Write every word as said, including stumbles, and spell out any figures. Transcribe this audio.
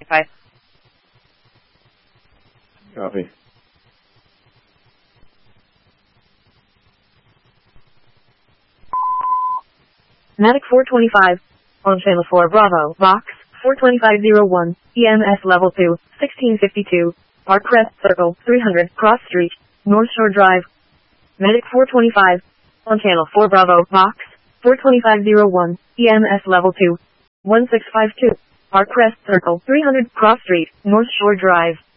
Five. Copy. Medic four twenty-five. On channel four Bravo, box, four twenty-five oh one, E M S level two, sixteen fifty-two, Park Crest Circle, three hundred, Cross Street, North Shore Drive. Medic four twenty-five. On channel four Bravo, box, four twenty-five oh one, E M S level two, one six five two, Park Crest Circle, three hundred, Cross Street, North Shore Drive.